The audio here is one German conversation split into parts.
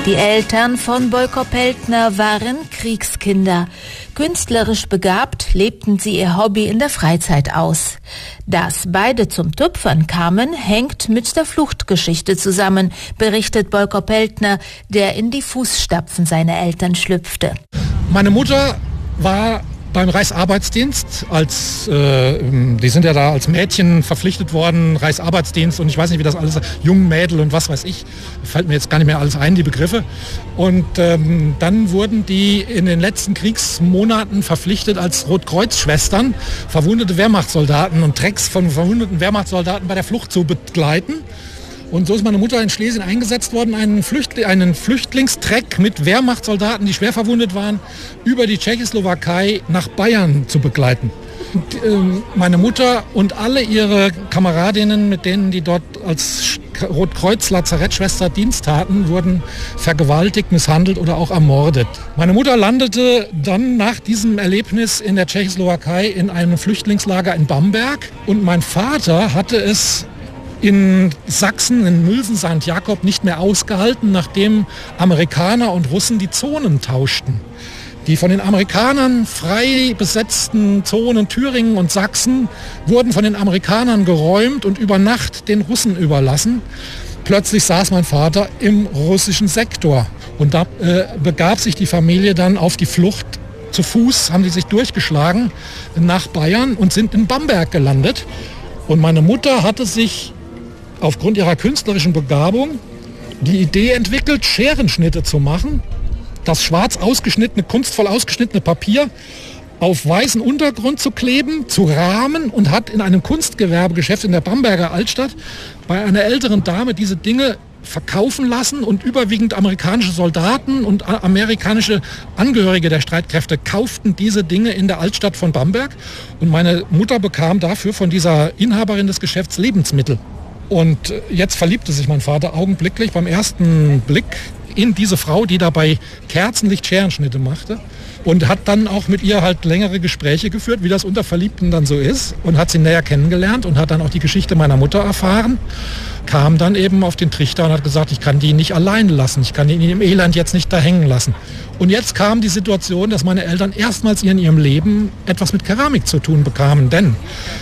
Die Eltern von Bolko Peltner waren Kriegskinder. Künstlerisch begabt lebten sie ihr Hobby in der Freizeit aus. Dass beide zum Töpfern kamen, hängt mit der Fluchtgeschichte zusammen, berichtet Bolko Peltner, der in die Fußstapfen seiner Eltern schlüpfte. Meine Mutter war beim Reichsarbeitsdienst, die sind ja da als Mädchen verpflichtet worden, Reichsarbeitsdienst und ich weiß nicht, wie das alles, jungen Mädel und was weiß ich, fällt mir jetzt gar nicht mehr alles ein, die Begriffe. Und dann wurden die in den letzten Kriegsmonaten verpflichtet als Rotkreuzschwestern, verwundete Wehrmachtssoldaten und Trecks von verwundeten Wehrmachtssoldaten bei der Flucht zu begleiten. Und so ist meine Mutter in Schlesien eingesetzt worden, einen Flüchtlingstreck mit Wehrmachtssoldaten, die schwer verwundet waren, über die Tschechoslowakei nach Bayern zu begleiten. Und, meine Mutter und alle ihre Kameradinnen, mit denen die dort als Rotkreuz-Lazarettschwester Dienst taten, wurden vergewaltigt, misshandelt oder auch ermordet. Meine Mutter landete dann nach diesem Erlebnis in der Tschechoslowakei in einem Flüchtlingslager in Bamberg und mein Vater hatte es in Sachsen, in Mülsen-St. Jakob nicht mehr ausgehalten, nachdem Amerikaner und Russen die Zonen tauschten. Die von den Amerikanern frei besetzten Zonen Thüringen und Sachsen wurden von den Amerikanern geräumt und über Nacht den Russen überlassen. Plötzlich saß mein Vater im russischen Sektor und da begab sich die Familie dann auf die Flucht. Zu Fuß haben sie sich durchgeschlagen nach Bayern und sind in Bamberg gelandet. Und meine Mutter hatte sich aufgrund ihrer künstlerischen Begabung die Idee entwickelt, Scherenschnitte zu machen, das schwarz ausgeschnittene, kunstvoll ausgeschnittene Papier auf weißen Untergrund zu kleben, zu rahmen und hat in einem Kunstgewerbegeschäft in der Bamberger Altstadt bei einer älteren Dame diese Dinge verkaufen lassen und überwiegend amerikanische Soldaten und amerikanische Angehörige der Streitkräfte kauften diese Dinge in der Altstadt von Bamberg und meine Mutter bekam dafür von dieser Inhaberin des Geschäfts Lebensmittel. Und jetzt verliebte sich mein Vater augenblicklich beim ersten Blick in diese Frau, die dabei Kerzenlicht Scherenschnitte machte und hat dann auch mit ihr halt längere Gespräche geführt, wie das unter Verliebten dann so ist und hat sie näher kennengelernt und hat dann auch die Geschichte meiner Mutter erfahren, kam dann eben auf den Trichter und hat gesagt, ich kann die nicht allein lassen, ich kann die in ihrem Elend jetzt nicht da hängen lassen. Und jetzt kam die Situation, dass meine Eltern erstmals in ihrem Leben etwas mit Keramik zu tun bekamen, denn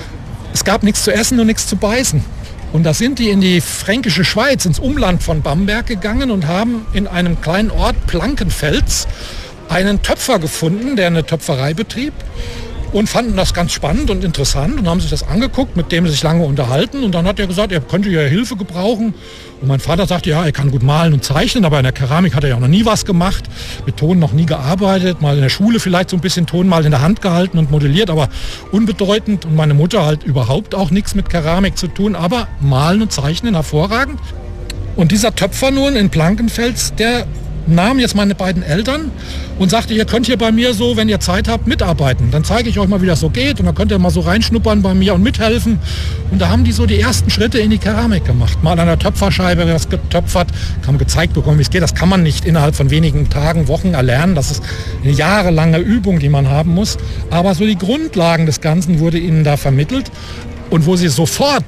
es gab nichts zu essen und nichts zu beißen. Und da sind die in die fränkische Schweiz, ins Umland von Bamberg gegangen und haben in einem kleinen Ort Plankenfels einen Töpfer gefunden, der eine Töpferei betrieb und fanden das ganz spannend und interessant und haben sich das angeguckt, mit dem sie sich lange unterhalten. Und dann hat er gesagt, er könnte ja Hilfe gebrauchen. Und mein Vater sagte, ja, er kann gut malen und zeichnen, aber in der Keramik hat er ja auch noch nie was gemacht, mit Ton noch nie gearbeitet, mal in der Schule vielleicht so ein bisschen Ton mal in der Hand gehalten und modelliert, aber unbedeutend. Und meine Mutter halt überhaupt auch nichts mit Keramik zu tun, aber malen und zeichnen hervorragend. Und dieser Töpfer nun in Plankenfels, der nahm jetzt meine beiden Eltern und sagte, ihr könnt hier bei mir so, wenn ihr Zeit habt, mitarbeiten. Dann zeige ich euch mal, wie das so geht und dann könnt ihr mal so reinschnuppern bei mir und mithelfen. Und da haben die so die ersten Schritte in die Keramik gemacht. Mal an der Töpferscheibe was getöpfert, haben gezeigt bekommen, wie es geht. Das kann man nicht innerhalb von wenigen Tagen, Wochen erlernen. Das ist eine jahrelange Übung, die man haben muss. Aber so die Grundlagen des Ganzen wurde ihnen da vermittelt. Und wo sie sofort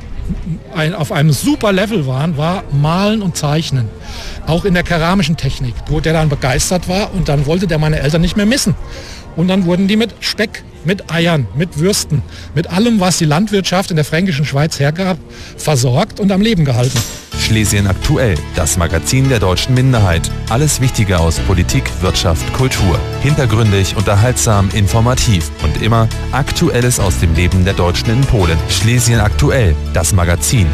auf einem super Level waren, war Malen und Zeichnen. Auch in der keramischen Technik, wo der dann begeistert war und dann wollte der meine Eltern nicht mehr missen. Und dann wurden die mit Speck, mit Eiern, mit Würsten, mit allem, was die Landwirtschaft in der fränkischen Schweiz hergab, versorgt und am Leben gehalten. Schlesien aktuell, das Magazin der deutschen Minderheit. Alles Wichtige aus Politik, Wirtschaft, Kultur. Hintergründig, unterhaltsam, informativ und immer Aktuelles aus dem Leben der Deutschen in Polen. Schlesien aktuell, das Magazin.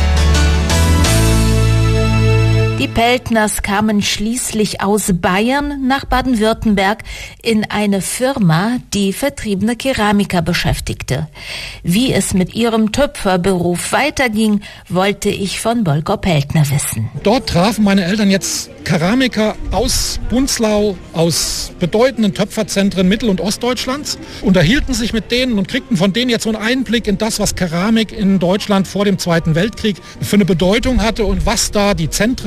Die Peltners kamen schließlich aus Bayern nach Baden-Württemberg in eine Firma, die vertriebene Keramiker beschäftigte. Wie es mit ihrem Töpferberuf weiterging, wollte ich von Bolko Peltner wissen. Dort trafen meine Eltern jetzt Keramiker aus Bunzlau, aus bedeutenden Töpferzentren Mittel- und Ostdeutschlands, unterhielten sich mit denen und kriegten von denen jetzt so einen Einblick in das, was Keramik in Deutschland vor dem Zweiten Weltkrieg für eine Bedeutung hatte und was da die Zentren waren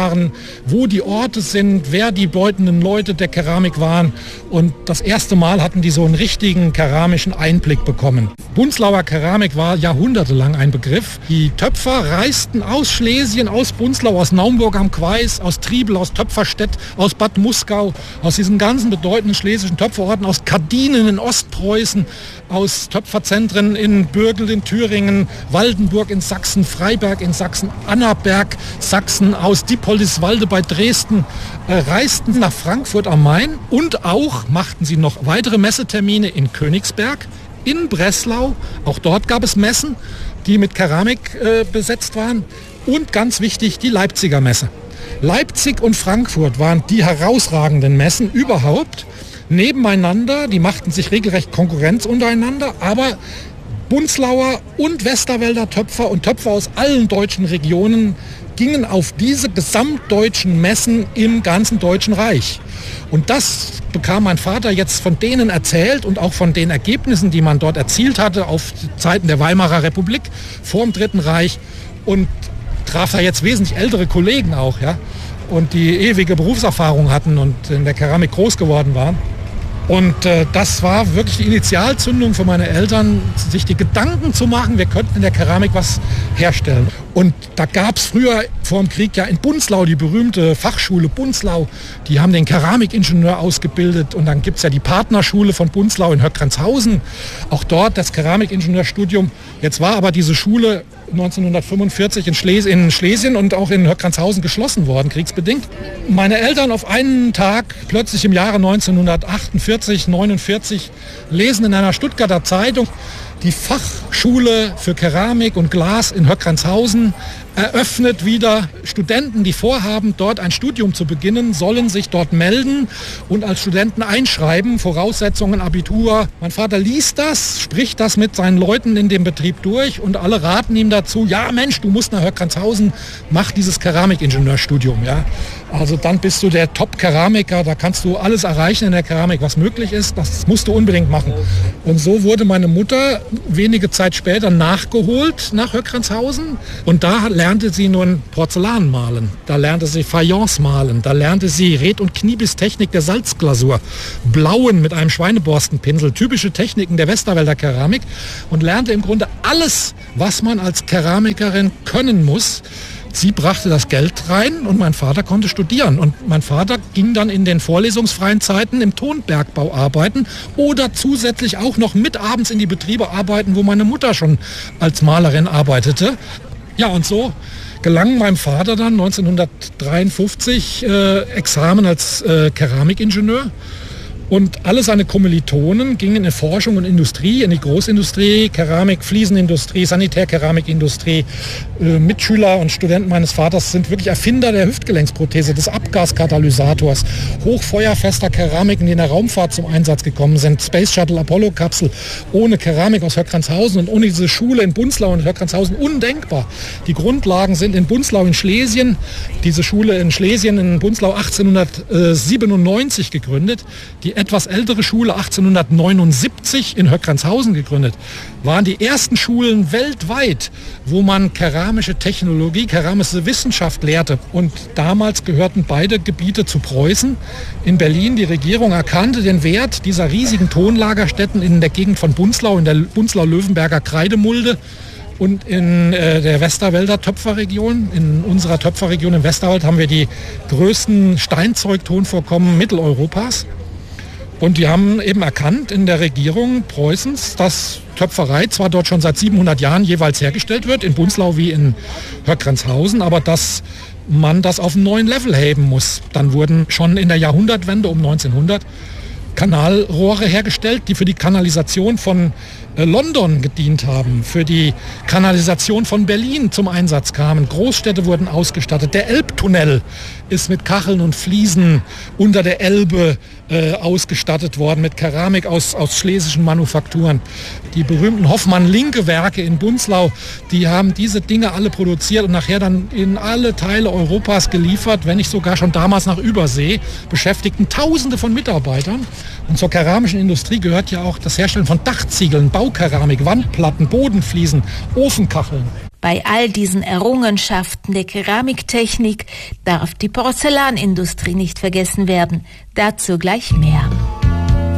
waren, wo die Orte sind, wer die bedeutenden Leute der Keramik waren. Und das erste Mal hatten die so einen richtigen keramischen Einblick bekommen. Bunzlauer Keramik war jahrhundertelang ein Begriff. Die Töpfer reisten aus Schlesien, aus Bunzlau, aus Naumburg am Queis, aus Triebel, aus Töpferstedt, aus Bad Muskau, aus diesen ganzen bedeutenden schlesischen Töpferorten, aus Kardinen in Ostpreußen, aus Töpferzentren in Bürgel in Thüringen, Waldenburg in Sachsen, Freiberg in Sachsen, Annaberg, Sachsen, aus Diepoldiswalde bei Dresden, reisten nach Frankfurt am Main und auch machten sie noch weitere Messetermine in Königsberg, in Breslau, auch dort gab es Messen, die mit Keramik besetzt waren, und ganz wichtig, die Leipziger Messe. Leipzig und Frankfurt waren die herausragenden Messen überhaupt, nebeneinander, die machten sich regelrecht Konkurrenz untereinander, aber Bunzlauer und Westerwälder Töpfer und Töpfer aus allen deutschen Regionen gingen auf diese gesamtdeutschen Messen im ganzen Deutschen Reich. Und das bekam mein Vater jetzt von denen erzählt und auch von den Ergebnissen, die man dort erzielt hatte auf Zeiten der Weimarer Republik vor dem Dritten Reich, und traf da jetzt wesentlich ältere Kollegen auch, ja, und die ewige Berufserfahrung hatten und in der Keramik groß geworden waren. Und das war wirklich die Initialzündung für meine Eltern, sich die Gedanken zu machen, wir könnten in der Keramik was herstellen. Und da gab es früher vor dem Krieg ja in Bunzlau die berühmte Fachschule Bunzlau. Die haben den Keramikingenieur ausgebildet. Und dann gibt es ja die Partnerschule von Bunzlau in Höckranzhausen. Auch dort das Keramikingenieurstudium. Jetzt war aber diese Schule 1945 in Schlesien und auch in Höckranzhausen geschlossen worden, kriegsbedingt. Meine Eltern auf einen Tag, plötzlich im Jahre 1948, 49, lesen in einer Stuttgarter Zeitung, die Fachschule für Keramik und Glas in Höckranzhausen eröffnet wieder. Studenten, die vorhaben, dort ein Studium zu beginnen, sollen sich dort melden und als Studenten einschreiben, Voraussetzungen, Abitur. Mein Vater liest das, spricht das mit seinen Leuten in dem Betrieb durch und alle raten ihm dazu, ja Mensch, du musst nach Höckranzhausen, mach dieses Keramikingenieurstudium. Ja. Also dann bist du der Top-Keramiker, da kannst du alles erreichen in der Keramik, was möglich ist, das musst du unbedingt machen. Und so wurde meine Mutter wenige Zeit später nachgeholt nach Höckranzhausen und da lernte sie nun Porzellan malen, da lernte sie Fayence malen, da lernte sie Red- und Knibis-Technik der Salzglasur, Blauen mit einem Schweineborstenpinsel, typische Techniken der Westerwälder Keramik und lernte im Grunde alles, was man als Keramikerin können muss. Sie brachte das Geld rein und mein Vater konnte studieren. Und mein Vater ging dann in den vorlesungsfreien Zeiten im Tonbergbau arbeiten oder zusätzlich auch noch mit abends in die Betriebe arbeiten, wo meine Mutter schon als Malerin arbeitete. Ja, und so gelang meinem Vater dann 1953 Examen als Keramikingenieur. Und alle seine Kommilitonen gingen in Forschung und Industrie, in die Großindustrie, Keramik, Fliesenindustrie, Sanitärkeramikindustrie. Mitschüler und Studenten meines Vaters sind wirklich Erfinder der Hüftgelenksprothese, des Abgaskatalysators, hochfeuerfester Keramiken, die in der Raumfahrt zum Einsatz gekommen sind. Space Shuttle, Apollo-Kapsel, ohne Keramik aus Höckranzhausen und ohne diese Schule in Bunzlau und Höckranzhausen undenkbar. Die Grundlagen sind in Bunzlau in Schlesien, diese Schule in Schlesien in Bunzlau 1897 gegründet. Die etwas ältere Schule 1879 in Höckranzhausen gegründet, waren die ersten Schulen weltweit, wo man keramische Technologie, keramische Wissenschaft lehrte. Und damals gehörten beide Gebiete zu Preußen. In Berlin, die Regierung erkannte den Wert dieser riesigen Tonlagerstätten in der Gegend von Bunzlau, in der Bunzlau-Löwenberger Kreidemulde und in der Westerwälder Töpferregion. In unserer Töpferregion im Westerwald haben wir die größten Steinzeugtonvorkommen Mitteleuropas. Und die haben eben erkannt in der Regierung Preußens, dass Töpferei zwar dort schon seit 700 Jahren jeweils hergestellt wird, in Bunzlau wie in Höckranzhausen, aber dass man das auf einen neuen Level heben muss. Dann wurden schon in der Jahrhundertwende um 1900 Kanalrohre hergestellt, die für die Kanalisation von London gedient haben, für die Kanalisation von Berlin zum Einsatz kamen. Großstädte wurden ausgestattet. Der Elbtunnel ist mit Kacheln und Fliesen unter der Elbe ausgestattet worden, mit Keramik aus schlesischen Manufakturen. Die berühmten Hoffmann-Linke-Werke in Bunzlau, die haben diese Dinge alle produziert und nachher dann in alle Teile Europas geliefert, wenn nicht sogar schon damals nach Übersee, beschäftigten Tausende von Mitarbeitern. Und zur keramischen Industrie gehört ja auch das Herstellen von Dachziegeln, Baukeramik, Wandplatten, Bodenfliesen, Ofenkacheln. Bei all diesen Errungenschaften der Keramiktechnik darf die Porzellanindustrie nicht vergessen werden. Dazu gleich mehr.